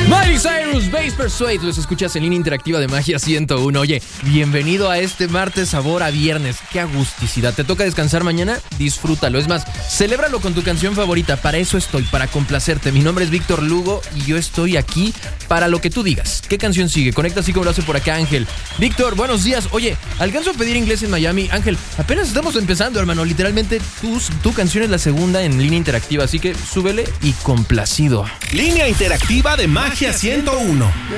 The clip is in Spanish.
Miley Cyrus, Bass Persuade, los escuchas en línea interactiva de Magia 101. Oye, bienvenido a este martes sabor a viernes. Qué agusticidad. ¿Te toca descansar mañana? Disfrútalo. Es más, celébralo con tu canción favorita. Para eso estoy, para complacerte. Mi nombre es Víctor Lugo y yo estoy aquí para lo que tú digas. ¿Qué canción sigue? Conecta así como lo hace por acá Ángel. Víctor, buenos días. Oye, alcanzo a pedir inglés en Miami. Ángel, apenas estamos empezando, hermano. Literalmente tu canción es la segunda en línea interactiva, así que súbele y complacido. Línea interactiva de Magia 101.